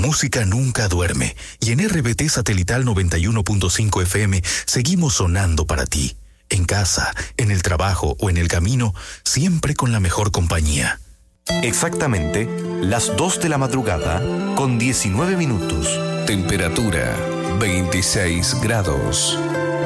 música nunca duerme y en RBT Satelital 91.5 FM seguimos sonando para ti. En casa, en el trabajo o en el camino, siempre con la mejor compañía. Exactamente las 2 de la madrugada con 19 minutos. Temperatura 26 grados.